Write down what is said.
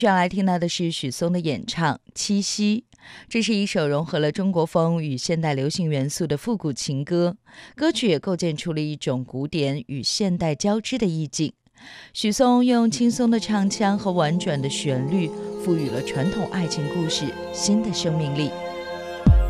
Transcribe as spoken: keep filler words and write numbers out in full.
接下来听到的是许嵩的演唱《七夕》，这是一首融合了中国风与现代流行元素的复古情歌，歌曲也构建出了一种古典与现代交织的意境。许嵩用轻松的唱腔和婉转的旋律，赋予了传统爱情故事新的生命力。